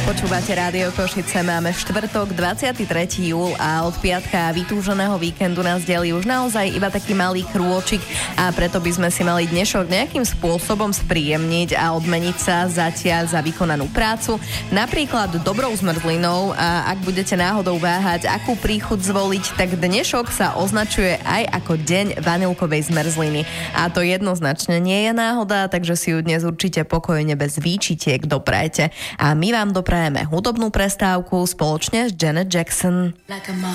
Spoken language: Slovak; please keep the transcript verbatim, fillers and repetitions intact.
Počúvate Rádio Košice, máme štvrtok, dvadsiateho tretieho júla a od piatka vytúženého víkendu nás delí už naozaj iba taký malý krôčik a preto by sme si mali dnešok nejakým spôsobom spríjemniť a odmeniť sa zatiaľ za vykonanú prácu, napríklad dobrou zmrzlinou, a ak budete náhodou váhať, akú príchuť zvoliť, tak dnešok sa označuje aj ako deň vanilkovej zmrzliny. A to jednoznačne nie je náhoda, takže si ju dnes určite pokojne bez výčitiek doprajte. A my vám doprajeme hudobnú prestávku spoločne s Janet Jackson.